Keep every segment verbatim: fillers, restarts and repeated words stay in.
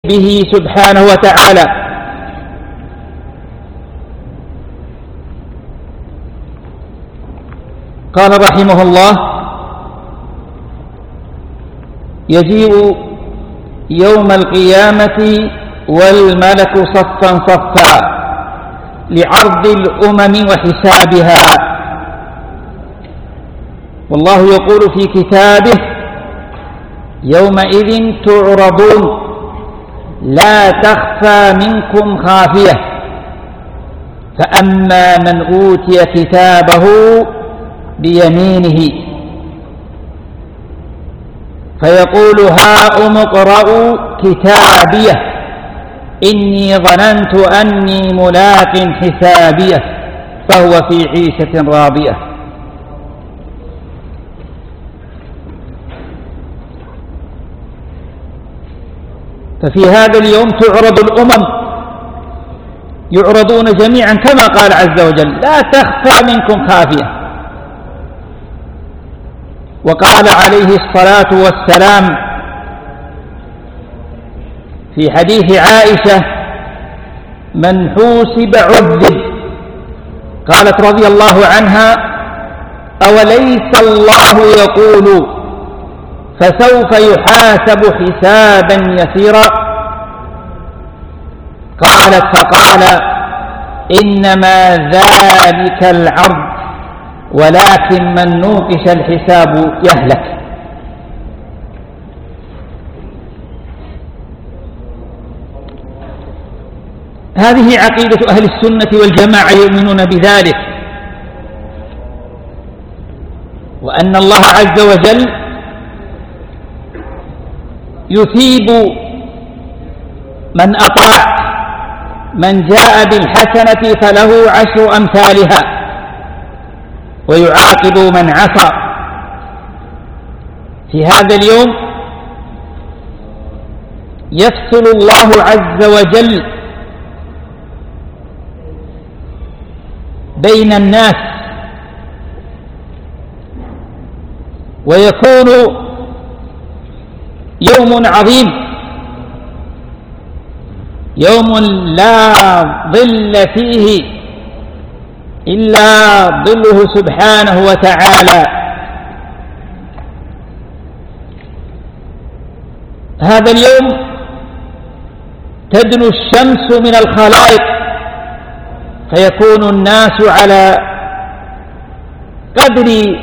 به سبحانه وتعالى. قال رحمه الله: يجيء يوم القيامة والملك صفا صفا لعرض الأمم وحسابها، والله يقول في كتابه: يومئذ تعرضون لا تخفى منكم خافية، فأما من أوتي كتابه بيمينه فيقول: هاؤم اقرءوا كتابيه إني ظننت أني ملاق حسابيه فهو في عيشة راضية. ففي هذا اليوم تعرض الأمم، يعرضون جميعا كما قال عز وجل: لا تخفى منكم خافية. وقال عليه الصلاة والسلام في حديث عائشة: من حوسب عذب. قالت رضي الله عنها: أوليس الله يقول فسوف يحاسب حسابا يسيرا؟ قالت: فقال: إنما ذلك العرض ولكن من نوقش الحساب يهلك. هذه عقيدة أهل السنة والجماعة، يؤمنون بذلك، وأن الله عز وجل يثيب من أطاع، من جاء بالحسنة فله عشر أمثالها، ويعاقب من عصى. في هذا اليوم يفصل الله عز وجل بين الناس، ويكون يوم عظيم، يوم لا ظل فيه إلا ظله سبحانه وتعالى. هذا اليوم تدنو الشمس من الخلائق، فيكون الناس على قدر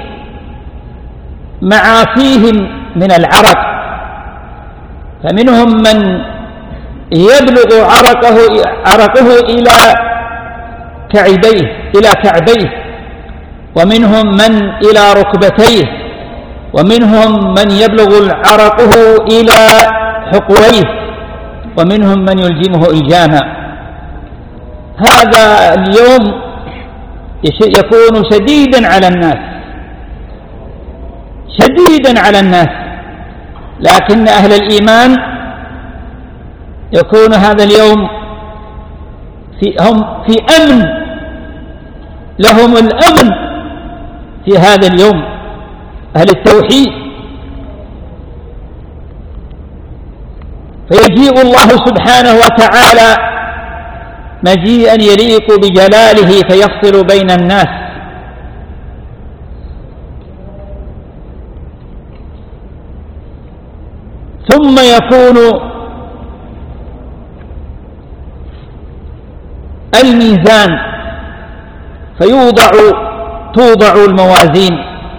معاصيهم من العرق، فمنهم من يبلغ عرقه, عرقه إلى كعبيه إلى كعبيه، ومنهم من إلى ركبتيه، ومنهم من يبلغ عرقه إلى حقويه، ومنهم من يلجمه إلجاما. هذا اليوم يكون شديدا على الناس، شديدا على الناس، لكن أهل الإيمان يكون هذا اليوم في هم في أمن، لهم الأمن في هذا اليوم، أهل التوحيد. فيجيء الله سبحانه وتعالى مجيئا يليق بجلاله فيفصل بين الناس، ثم يكون الميزان فيوضع توضع الموازين.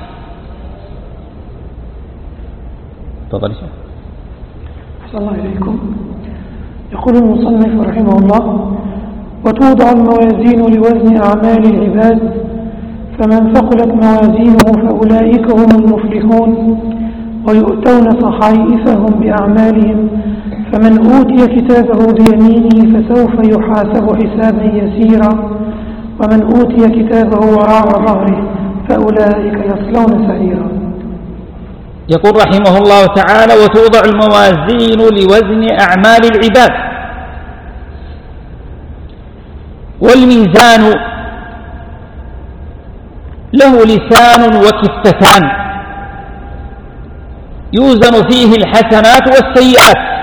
تفضل. أحسن الله إليكم. يقول المصنف رحمه الله: وتوضع الموازين لوزن أعمال العباد، فمن ثقلت موازينه فأولئك هم المفلحون، ويؤتون صحائفهم بأعمالهم، فمن أوتي كتابه بيمينه فسوف يحاسب حسابا يسيرا، ومن أوتي كتابه وراء ظهره فأولئك يصلون سعيرا. يقول رحمه الله تعالى: وتوضع الموازين لوزن أعمال العباد. والميزان له لسان وكفتان يوزن فيه الحسنات والسيئات،